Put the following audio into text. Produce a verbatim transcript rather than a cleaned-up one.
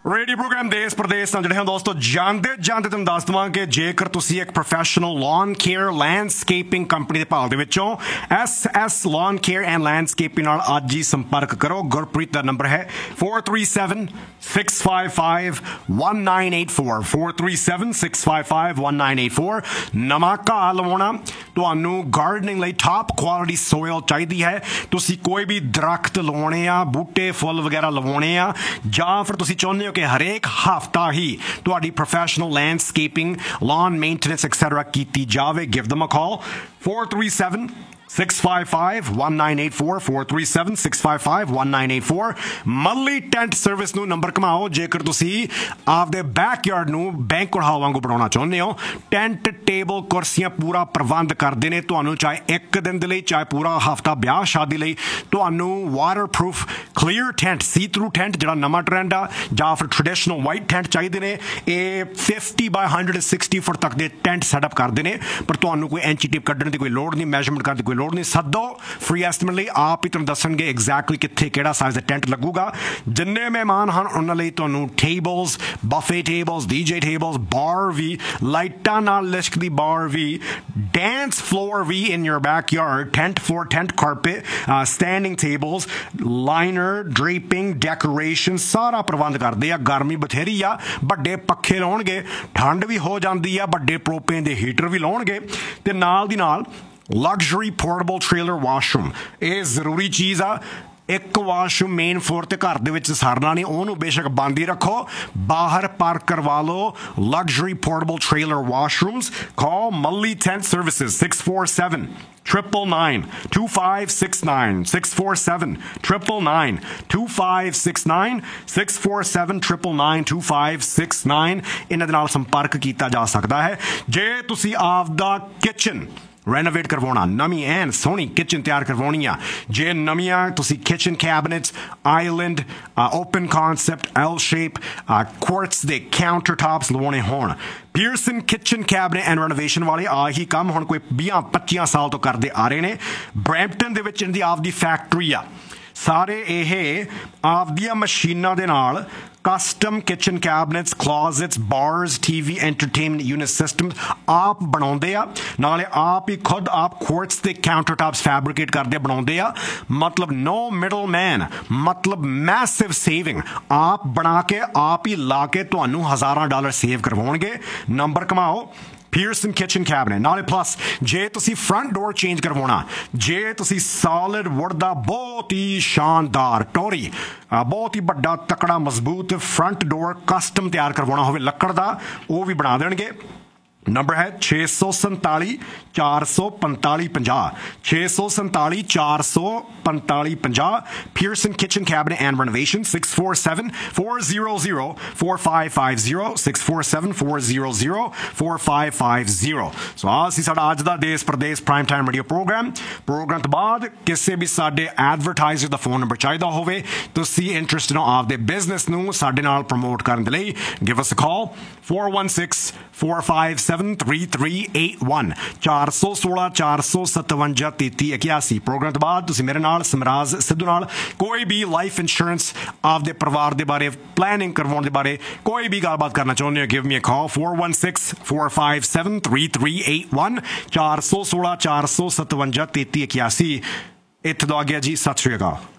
Radio programme देश प्रदेश ਨਾਲ ਜਿਹੜੇ ਦੋਸਤੋ ਜਾਂਦੇ ਜਾਂਦੇ ਤੁਹਾਨੂੰ ਦੱਸ ਦਵਾਂ ਕਿ ਜੇਕਰ ਤੁਸੀਂ ਇੱਕ ਪ੍ਰੋਫੈਸ਼ਨਲ ਲਾਨ ਕੇਅਰ ਲੈਂਡਸਕੇਪਿੰਗ ਕੰਪਨੀ ਦੇ ਭਾਲ ਦੇ ਵਿੱਚੋਂ S S lawn care and landscaping ਨਾਲ ਅੱਜ ਹੀ ਸੰਪਰਕ ਕਰੋ। ਗੁਰਪ੍ਰੀਤ ਦਾ ਨੰਬਰ ਹੈ four three seven six five five one nine eight four four three seven six five five one nine eight four। ਨਵਾਂ ਘਾਹ ਲਵਾਉਣਾ ਤੁਹਾਨੂੰ ਗਾਰਡਨਿੰਗ ਲਈ ਟਾਪ ਕੁਆਲਿਟੀ ਸੋਇਲ ਚਾਹੀਦੀ ਹੈ, ਤੁਸੀਂ ਕੋਈ ਵੀ ਦਰਖਤ ਲਵਾਉਣੇ ਆ, ਬੂਟੇ ਫੁੱਲ ਵਗੈਰਾ ਲਵਾਉਣੇ ਆ, ਜਾਂ ਫਿਰ ਤੁਸੀਂ ਚਾਹੁੰਦੇ ਹੋ ਕਿ ਹਰੇਕ ਹਫ਼ਤਾ ਹੀ ਤੁਹਾਡੀ ਪ੍ਰੋਫੈਸ਼ਨਲ ਲੈਂਡਸਕੇਪਿੰਗ ਲਾਨ ਮੇਨਟੇਨੈਂਸ ਐਕਸੈਟਰਾ ਕੀਤੀ ਜਾਵੇ, give them a call four three seven six five five one nine eight four four three seven six five five one nine eight four। ਮੱਲੀ ਟੈਂਟ ਸਰਵਿਸ ਨੂੰ ਨੰਬਰ ਘਮਾਓ ਜੇਕਰ ਤੁਸੀਂ ਆਪਦੇ backyard ਨੂੰ banquet ਹਾਲ ਵਾਂਗੂ ਬਣਾਉਣਾ ਚਾਹੁੰਦੇ ਹੋ। ਟੈਂਟ ਟੇਬਲ ਕੁਰਸੀਆਂ ਪੂਰਾ ਪ੍ਰਬੰਧ ਕਰਦੇ ਨੇ ਤੁਹਾਨੂੰ, ਚਾਹੇ ਇੱਕ ਦਿਨ ਦੇ ਲਈ ਚਾਹੇ ਪੂਰਾ ਹਫ਼ਤਾ ਵਿਆਹ ਸ਼ਾਦੀ ਲਈ। ਤੁਹਾਨੂੰ ਵਾਟਰਪ੍ਰੂਫ ਕਲੀਅਰ ਟੈਂਟ, ਸੀ ਥਰੂ ਟੈਂਟ ਜਿਹੜਾ ਨਵਾਂ ਟ੍ਰੈਂਡ ਆ, ਜਾਂ ਫਿਰ ਟ੍ਰੈਡੀਸ਼ਨਲ ਵਾਈਟ ਟੈਂਟ ਚਾਹੀਦੇ ਨੇ। ਇਹ fifty by one hundred sixty ਫੁੱਟ ਤੱਕ ਦੇ ਟੈਂਟ ਸੈਟਅਪ ਕਰਦੇ ਨੇ, ਪਰ ਤੁਹਾਨੂੰ ਕੋਈ ਐਂਚੀ ਟੇਪ ਕੱਢਣ ਦੀ ਕੋਈ ਲੋੜ ਨਹੀਂ, ਮੈਜ਼ਰਮੈਂਟ ਕਰਨ ਦੀ ਕੋਈ ਲੋੜ ਨਹੀਂ। ਸੱਦੋ ਫ੍ਰੀ ਐਸਟੀਮੇਟ ਲਈ, ਆਪ ਹੀ ਤੁਹਾਨੂੰ ਦੱਸਣਗੇ ਐਗਜ਼ੈਕਟਲੀ ਕਿੱਥੇ ਕਿਹੜਾ ਸਾਈਜ਼ ਦਾ ਟੈਂਟ ਲੱਗੂਗਾ। ਜਿੰਨੇ ਮਹਿਮਾਨ ਹਨ ਉਹਨਾਂ ਲਈ ਤੁਹਾਨੂੰ tables, buffet tables, DJ tables, ਬਾਰ ਵੀ, ਲਾਈਟਾਂ ਨਾਲ ਲਿਸ਼ਕਦੀ ਬਾਰ ਵੀ, ਡੈਂਸ ਫਲੋਰ ਵੀ ਇਨ ਯੋਰ backyard, tent floor, tent carpet, standing tables, liner, ਡ੍ਰੇਪਿੰਗ, decoration ਸਾਰਾ ਪ੍ਰਬੰਧ ਕਰਦੇ ਆ। ਗਰਮੀ ਬਥੇਰੀ ਆ, ਵੱਡੇ ਪੱਖੇ ਲਾਉਣਗੇ, ਠੰਡ ਵੀ ਹੋ ਜਾਂਦੀ ਆ, ਵੱਡੇ ਪ੍ਰੋਪੇਨ ਦੇ ਹੀਟਰ ਵੀ ਲਾਉਣਗੇ, ਤੇ ਨਾਲ ਦੀ ਨਾਲ ਲਗਜ਼ਰੀ ਪੋਰਟੇਬਲ ਟ੍ਰੇਲਰ ਵਾਸ਼ਰੂਮ। ਇਹ ਜ਼ਰੂਰੀ ਚੀਜ਼ ਆ। ਇੱਕ ਵਾਸ਼ਰੂਮ ਮੇਨ ਫਲੋਰ ਤੇ ਘਰ ਦੇ ਵਿੱਚ ਸਰਨਾ ਨਹੀਂ, ਉਹਨੂੰ ਬੇਸ਼ੱਕ ਬੰਦ ਹੀ ਰੱਖੋ, ਬਾਹਰ ਪਾਰਕ ਕਰਵਾ ਲਓ। ਲਗਜ਼ਰੀ ਪੋਰਟੇਬਲ ਟ੍ਰੇਲਰ ਵਾਸ਼ਰੂਮਸ, ਕਾਲ ਮੱਲੀ tent services six four seven triple nine two five six nine six four seven triple nine two five six nine six four seven triple nine two five six nine। ਇਹਨਾਂ ਦੇ ਨਾਲ ਸੰਪਰਕ ਕੀਤਾ ਜਾ ਸਕਦਾ ਹੈ। ਜੇ ਤੁਸੀਂ ਆਪਦਾ ਕਿਚਨ ਰੈਨੋਵੇਟ ਕਰਵਾਉਣਾ, ਨਵੀਂ ਐਨ ਸੋਹਣੀ ਕਿਚਨ ਤਿਆਰ ਕਰਵਾਉਣੀ ਆ, ਜੇ ਨਵੀਆਂ ਤੁਸੀਂ kitchen ਕੈਬਨਿਟਸ, island, open ਕਾਨਸੈਪਟ, L shape, quartz ਦੇ ਕਾਊਂਟਰ ਟਾਪਸ ਲਵਾਉਣੇ ਹੋਣ, Pearson kitchen cabinet and renovation ਵਾਲੇ ਆਹੀ ਕੰਮ ਹੁਣ ਕੋਈ ਵੀਹ ਪੱਚੀ ਸਾਲ ਤੋਂ ਕਰਦੇ ਆ ਰਹੇ ਨੇ। ਬਰੈਂਪਟਨ ਦੇ ਵਿੱਚ ਇਹਦੀ ਆਪਦੀ ਫੈਕਟਰੀ ਆ। ਸਾਰੇ ਇਹ ਆਪਦੀਆਂ ਮਸ਼ੀਨਾਂ ਦੇ ਨਾਲ custom kitchen ਕੈਬਨਿਟਸ, ਕਲੋਜ਼ਟਸ, ਬਾਰਸ, T V, entertainment unit system ਆਪ ਬਣਾਉਂਦੇ ਆ, ਨਾਲੇ ਆਪ ਹੀ ਖੁਦ ਆਪ ਕੁਆਰਟਸ ਦੇ ਕਾਊਂਟਰ ਟਾਪਸ ਫੈਬਰਿਕੇਟ ਕਰਦੇ ਬਣਾਉਂਦੇ ਆ। ਮਤਲਬ ਨੋ ਮਿਡਲ ਮੈਨ, ਮਤਲਬ ਮੈਸਿਵ ਸੇਵਿੰਗ। ਆਪ ਬਣਾ ਕੇ ਆਪ ਹੀ ਲਾ ਕੇ ਤੁਹਾਨੂੰ ਹਜ਼ਾਰਾਂ ਡਾਲਰ ਸੇਵ ਕਰਵਾਉਣਗੇ। Number ਘਮਾਓ Pearson kitchen cabinet. ਨਾਲੇ ਪਲੱਸ ਜੇ ਤੁਸੀਂ ਫਰੰਟ ਡੋਰ ਚੇਂਜ ਕਰਵਾਉਣਾ, ਜੇ ਤੁਸੀਂ ਸੋਲਿਡ ਵੁੱਡ ਦਾ ਬਹੁਤ ਹੀ ਸ਼ਾਨਦਾਰ ਟੋਰੀ, ਬਹੁਤ ਹੀ ਵੱਡਾ ਤਕੜਾ ਮਜ਼ਬੂਤ ਫਰੰਟ ਡੋਰ ਕਸਟਮ ਤਿਆਰ ਕਰਵਾਉਣਾ ਹੋਵੇ ਲੱਕੜ ਦਾ, ਉਹ ਵੀ ਬਣਾ ਦੇਣਗੇ। ਨੰਬਰ ਹੈ ਛੇ ਸੌ ਸੰਤਾਲੀ ਚਾਰ ਸੌ ਪੰਤਾਲੀ ਪੰਜਾਹ ਛੇ ਸੌ ਸੰਤਾਲੀ ਚਾਰ ਸੌ ਪੰਤਾਲੀ ਪੰਜਾਹ। Pearson kitchen cabinet and renovation six four seven four zero zero four five five zero six four seven four zero zero four five five zero। ਸੋ ਆਹ ਸੀ ਸਾਡਾ ਅੱਜ ਦਾ ਦੇਸ਼ Pradesh prime time radio programme. Programme ਤੋਂ ਬਾਅਦ ਕਿਸੇ ਵੀ ਸਾਡੇ ਐਡਵਰਟਾਈਜ਼ਰ ਦਾ phone number ਚਾਹੀਦਾ ਹੋਵੇ, ਤੁਸੀਂ ਇੰਟਰਸਟਡ ਹੋ ਆਪਦੇ ਬਿਜ਼ਨਸ ਨੂੰ ਸਾਡੇ ਨਾਲ ਪ੍ਰਮੋਟ ਕਰਨ ਦੇ ਲਈ, ਗਿਵ ਅਸ ਅ ਕਾਲ four one six four five seven three three eight one ਚਾਰ ਸੌ ਸੋਲਾਂ ਚਾਰ ਸੌ ਸਤਵੰਜਾ ਤੇਤੀ ਇਕਿਆਸੀ। ਪ੍ਰੋਗਰਾਮ ਤੋਂ ਬਾਅਦ ਤੁਸੀਂ ਮੇਰੇ ਨਾਲ ਸਮਰਾਜ ਸਿੱਧੂ ਨਾਲ ਕੋਈ ਵੀ ਲਾਈਫ ਇੰਸ਼ੋਰੈਂਸ, ਆਪਦੇ ਪਰਿਵਾਰ ਦੇ ਬਾਰੇ ਪਲੈਨਿੰਗ ਕਰਵਾਉਣ ਦੇ ਬਾਰੇ ਕੋਈ ਵੀ ਗੱਲਬਾਤ ਕਰਨਾ ਚਾਹੁੰਦੇ ਹੋ, ਗਿਵ ਮੀ ਅ ਕਾਲ four one six four five seven three three eight one ਚਾਰ ਸੌ ਸੋਲਾਂ ਚਾਰ ਸੌ ਸਤਵੰਜਾ ਤੇਤੀ ਇਕਿਆਸੀ। ਇੱਥੇ ਤੋਂ ਆ ਗਿਆ ਜੀ, ਸਤਿ ਸ਼੍ਰੀ ਅਕਾਲ।